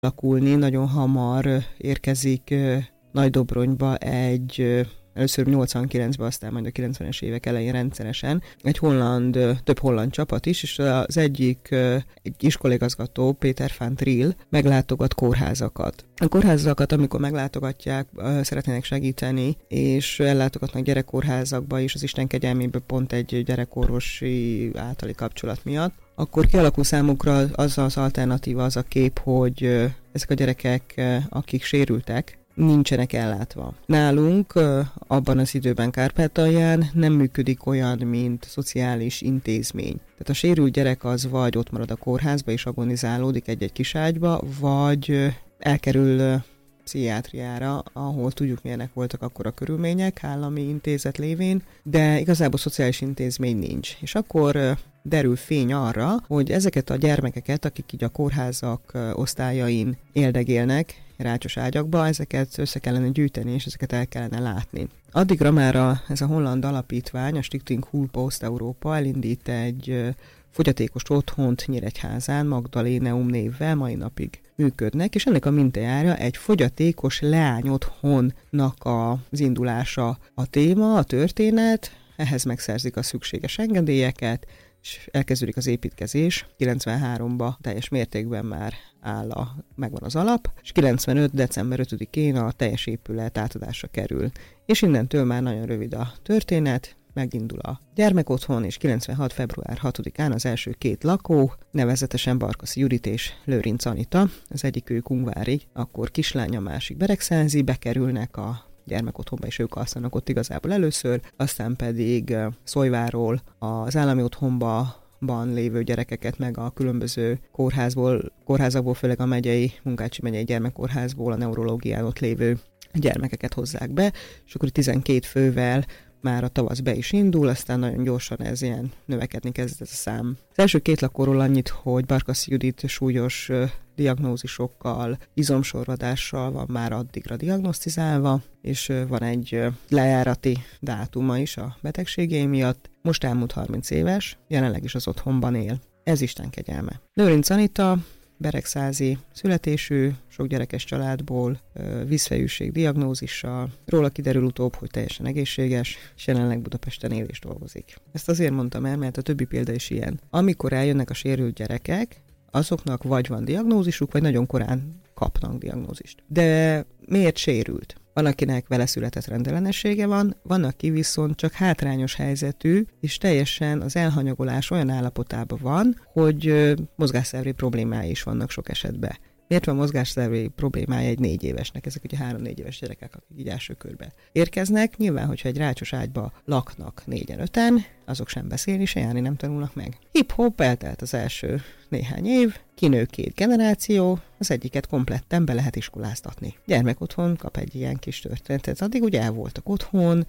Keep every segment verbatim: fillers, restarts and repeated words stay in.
alakulni. Nagyon hamar érkezik Nagydobronyba egy, először nyolcvankilencben, aztán majd a kilencvenes évek elején rendszeresen egy holland, több holland csapat is, és az egyik egy iskolaigazgató, Péter van Trill meglátogat kórházakat. A kórházakat, amikor meglátogatják, szeretnének segíteni, és ellátogatnak gyerekkórházakba is, az Isten kegyelméből pont egy gyerekorvosi általi kapcsolat miatt, akkor kialakul számukra az az alternatíva, az a kép, hogy ezek a gyerekek, akik sérültek, nincsenek ellátva. Nálunk abban az időben Kárpátalján nem működik olyan, mint szociális intézmény. Tehát a sérült gyerek az vagy ott marad a kórházba és agonizálódik egy-egy kis ágyba, vagy elkerül pszichiátriára, ahol tudjuk, milyenek voltak akkor a körülmények, állami intézet lévén, de igazából szociális intézmény nincs. És akkor derül fény arra, hogy ezeket a gyermekeket, akik így a kórházak osztályain éldegélnek, rácsos ágyakba, ezeket össze kellene gyűjteni, és ezeket el kellene látni. Addigra már a, ez a holland alapítvány, a Stichting Hulp Európa elindít egy fogyatékos otthont Nyíregyházán, Magdaléneum névvel, mai napig működnek, és ennek a mintájára egy fogyatékos leány otthonnak az indulása a téma, a történet, ehhez megszerzik a szükséges engedélyeket, és elkezdődik az építkezés. kilencvenháromban teljes mértékben már áll a, megvan az alap, és kilencvenöt. december ötödikén a teljes épület átadásra kerül. És innentől már nagyon rövid a történet, megindul a gyermekotthon, és kilencvenhat. február hatodikán az első két lakó, nevezetesen Barkaszi Judit és Lőrinc Anita, az egyik ő Kungvári, akkor kislánya, másik Beregszázi, bekerülnek a gyermekotthonba, és ők alszanak ott igazából először, aztán pedig Szolyváról az állami otthonba ban lévő gyerekeket, meg a különböző kórházból, kórházakból, főleg a megyei, Munkácsi megyei gyermekkórházból a neurológián ott lévő gyermekeket hozzák be, és akkor tizenkét fővel már a tavasz be is indul, aztán nagyon gyorsan ez ilyen növekedni kezd ez a szám. Az első két lakóról annyit, hogy Barkaszi Judit súlyos diagnózisokkal, izomsorvadással van már addigra diagnosztizálva, és van egy lejárati dátuma is a betegségei miatt. Most elmúlt harminc éves, jelenleg is az otthonban él. Ez Isten kegyelme. Lőrinc Anita, beregszázi születésű, sok gyerekes családból, vízfejűség diagnózissal. Róla kiderül utóbb, hogy teljesen egészséges, és jelenleg Budapesten él és dolgozik. Ezt azért mondtam el, mert a többi példa is ilyen. Amikor eljönnek a sérült gyerekek, azoknak vagy van diagnózisuk, vagy nagyon korán kapnak diagnózist. De miért sérült? Van, akinek vele született rendellenessége van, van, aki viszont csak hátrányos helyzetű, és teljesen az elhanyagolás olyan állapotában van, hogy mozgásszervi problémái is vannak sok esetben. Miért van mozgásszervi problémája egy négy évesnek? Ezek ugye három-négy éves gyerekek, akik így első körbe érkeznek. Nyilván, hogyha egy rácsos ágyba laknak négyen-öten, azok sem beszélni, se járni nem tanulnak meg. Hip-hop, eltelt az első néhány év, kinő két generáció, az egyiket kompletten be lehet iskoláztatni. Gyermek otthon kap egy ilyen kis történetet. Addig ugye el voltak otthon,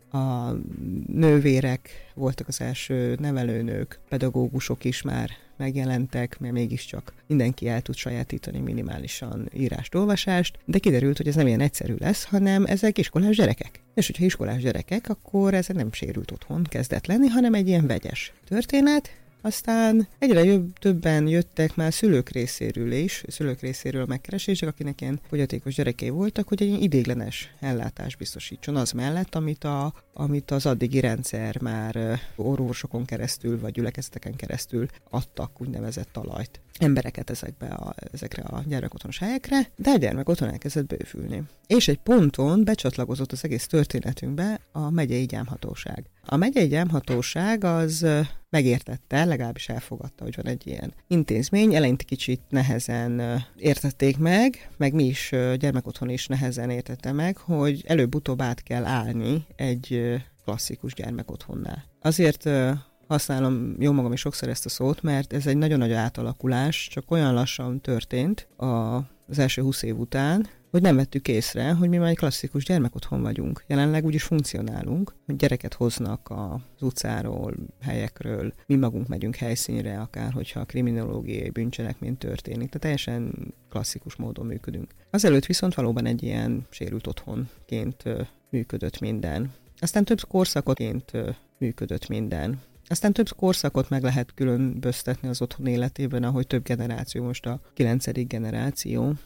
a nővérek voltak az első nevelőnők, pedagógusok is már megjelentek, mert mégiscsak mindenki el tud sajátítani minimálisan írást, olvasást, de kiderült, hogy ez nem ilyen egyszerű lesz, hanem ezek iskolás gyerekek. És hogyha iskolás gyerekek, akkor ez nem sérült otthon kezdett lenni, hanem egy ilyen vegyes történet. Aztán egyre jobb, többen jöttek már szülők részéről is, szülők részéről megkeresések, akinek ilyen fogyatékos gyerekei voltak, hogy egy ideiglenes ellátást biztosítson az mellett, amit, a, amit az addigi rendszer már orvosokon keresztül, vagy gyülekezeteken keresztül adtak úgynevezett talajt. Embereket ezekbe a, ezekre a gyermekotthonos helyekre, de a gyermekotthon elkezdett bővülni. És egy ponton becsatlakozott az egész történetünkbe a megyei gyámhatóság. A megyei gyámhatóság az megértette, legalábbis elfogadta, hogy van egy ilyen intézmény. Eleinte kicsit nehezen értették meg, meg mi is gyermekotthon is nehezen értette meg, hogy előbb-utóbb át kell állni egy klasszikus gyermekotthonnál. Azért használom jó magam is sokszor ezt a szót, mert ez egy nagyon nagy átalakulás, csak olyan lassan történt az első húsz év után, hogy nem vettük észre, hogy mi már egy klasszikus gyermekotthon vagyunk. Jelenleg úgy is funkcionálunk, hogy gyereket hoznak az utcáról, helyekről, mi magunk megyünk helyszínre, akár hogyha a kriminológiai bűncselekmény történik, tehát teljesen klasszikus módon működünk. Azelőtt viszont valóban egy ilyen sérült otthonként működött minden. Aztán több korszakotként működött minden. Aztán több korszakot meg lehet különböztetni az otthon életében, ahogy több generáció, most a kilencedik generáció,